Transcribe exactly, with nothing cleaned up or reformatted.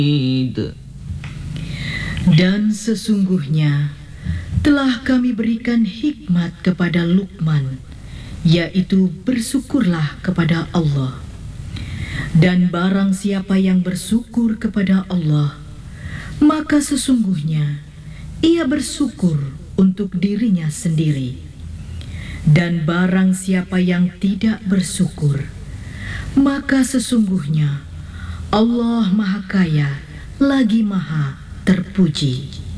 Dan sesungguhnya telah kami berikan hikmat kepada Luqman, yaitu bersyukurlah kepada Allah. Dan barang siapa yang bersyukur kepada Allah, maka sesungguhnya ia bersyukur untuk dirinya sendiri. Dan barang siapa yang tidak bersyukur, maka sesungguhnya Allah Maha Kaya lagi Maha terpuji.